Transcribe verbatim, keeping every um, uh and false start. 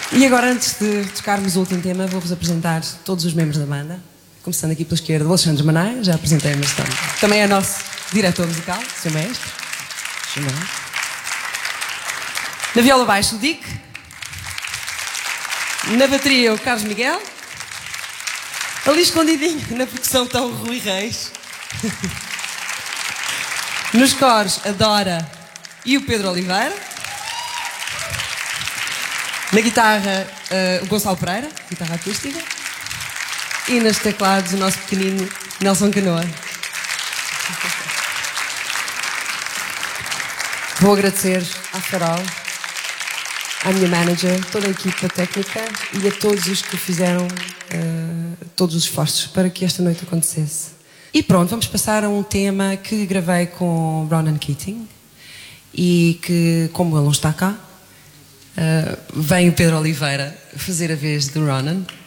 E agora, antes de tocarmos o último tema, vou-vos apresentar todos os membros da banda. Começando aqui pela esquerda, o Alexandre Manai, já apresentei, mas também, também é nosso diretor musical, seu mestre. Na viola baixo, o Dick. Na bateria, o Carlos Miguel. Ali escondidinho, na percussão, está o Rui Reis. Nos coros, a Dora e o Pedro Oliveira. Na guitarra, uh, o Gonçalo Pereira, guitarra acústica. E nos teclados, o nosso pequenino Nelson Canoa. Vou agradecer à Farol, à minha manager, toda a equipa técnica e a todos os que fizeram uh, todos os esforços para que esta noite acontecesse. E pronto, vamos passar a um tema que gravei com Ronan Keating e que, como ele não está cá, uh, vem o Pedro Oliveira fazer a vez do Ronan.